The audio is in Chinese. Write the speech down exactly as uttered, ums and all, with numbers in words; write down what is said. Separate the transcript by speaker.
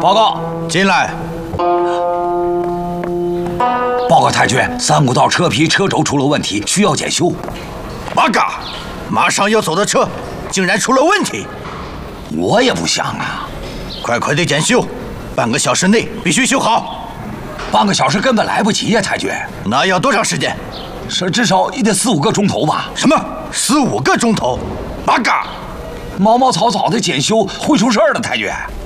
Speaker 1: 报告，
Speaker 2: 进来。
Speaker 1: 报告太君，三股道车皮车轴出了问题，需要检修。
Speaker 2: 八嘎！马上要走的车，竟然出了问题！
Speaker 1: 我也不想啊！
Speaker 2: 快快的检修，半个小时内必须修好。
Speaker 1: 半个小时根本来不及呀，太君。
Speaker 2: 那要多长时间？
Speaker 1: 是至少也得四五个钟头吧？
Speaker 2: 什么？四五个钟头？八嘎！
Speaker 1: 毛毛草草的检修会出事儿的，太君。